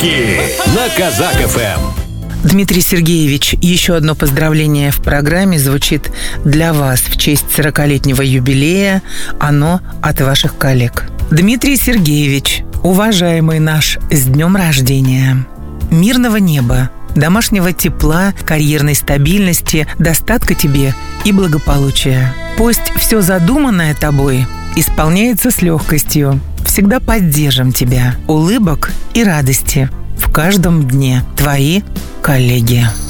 Подарки на Казак ФМ. Дмитрий Сергеевич, еще одно поздравление в программе звучит для вас в честь 40-летнего юбилея. Оно от ваших коллег. Дмитрий Сергеевич, уважаемый наш, с днем рождения! Мирного неба, домашнего тепла, карьерной стабильности, достатка тебе и благополучия. Пусть все задуманное тобой исполняется с легкостью. Всегда поддержим тебя. Улыбок и радости в каждом дне. Твои коллеги.